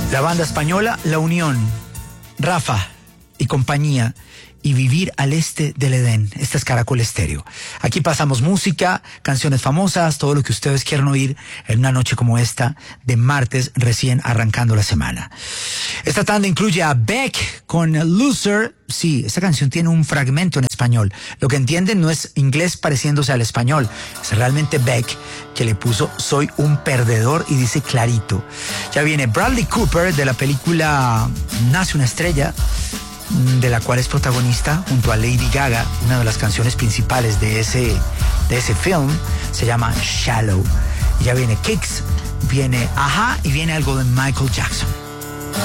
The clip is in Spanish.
La banda española La Unión, Rafa y compañía, y Vivir al Este del Edén. Esta es Caracol Estéreo. Aquí pasamos música, canciones famosas, todo lo que ustedes quieran oír en una noche como esta de martes, recién arrancando la semana. Esta tanda incluye a Beck con Loser. Sí, esta canción tiene un fragmento en español. Lo que entienden no es inglés pareciéndose al español, es realmente Beck que le puso Soy un perdedor y dice clarito. Ya viene Bradley Cooper de la película Nace una estrella, de la cual es protagonista junto a Lady Gaga. Una de las canciones principales de ese film se llama Shallow. Y ya viene Kicks, viene Ajá y viene algo de Michael Jackson.